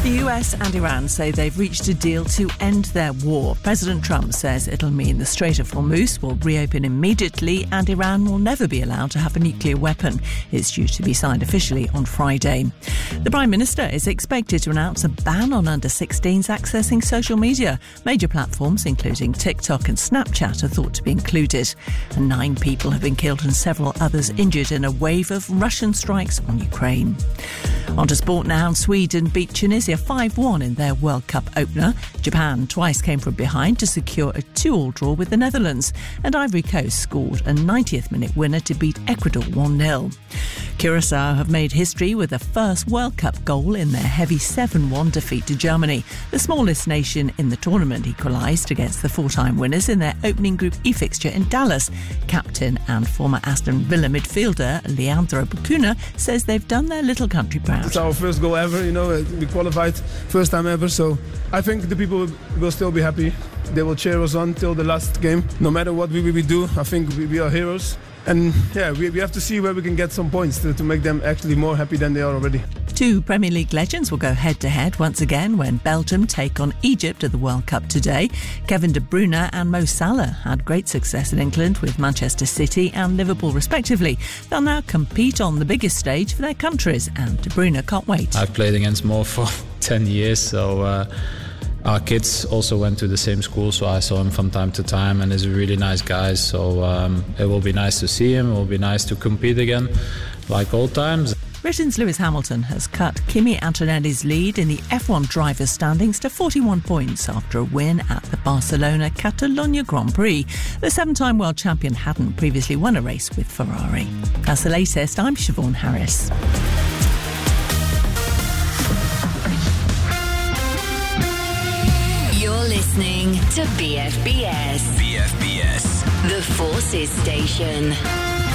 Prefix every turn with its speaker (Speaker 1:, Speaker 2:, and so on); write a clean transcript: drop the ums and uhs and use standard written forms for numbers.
Speaker 1: The US and Iran say they've reached a deal to end their war. President Trump says it'll mean the Strait of Hormuz will reopen immediately and Iran will never be allowed to have a nuclear weapon. It's due to be signed officially on Friday. The Prime Minister is expected to announce a ban on under-16s accessing social media. Major platforms, including TikTok and Snapchat, are thought to be included. And 9 people have been killed and several others injured in a wave of Russian strikes on Ukraine. On to sport now. Sweden beat Tunisia 5-1 in their World Cup opener. Japan twice came from behind to secure a 2-2 draw with the Netherlands. And Ivory Coast scored a 90th minute winner to beat Ecuador 1-0. Curaçao have made history with the first World Cup goal in their heavy 7-1 defeat to Germany. The smallest nation in the tournament equalised against the 4-time winners in their opening Group E fixture in Dallas. Captain and former Aston Villa midfielder Leandro Bacuna says they've done their little country proud.
Speaker 2: It's our first goal ever, we qualified first time ever, so I think the people will still be happy. They will cheer us on till the last game. No matter what we do, I think we are heroes. And we have to see where we can get some points to make them actually more happy than they are already.
Speaker 1: 2 Premier League legends will go head-to-head once again when Belgium take on Egypt at the World Cup today. Kevin De Bruyne and Mo Salah had great success in England with Manchester City and Liverpool respectively. They'll now compete on the biggest stage for their countries, and De Bruyne can't wait.
Speaker 3: I've played against Mo for 10 years, so our kids also went to the same school, so I saw him from time to time, and he's a really nice guy, so it will be nice to see him. It will be nice to compete again like old times.
Speaker 1: Britain's Lewis Hamilton has cut Kimi Antonelli's lead in the F1 drivers' standings to 41 points after a win at the Barcelona Catalunya Grand Prix. The 7-time world champion hadn't previously won a race with Ferrari. That's the latest. I'm Siobhan Harris.
Speaker 4: You're listening to BFBS.
Speaker 5: BFBS.
Speaker 4: The Forces Station.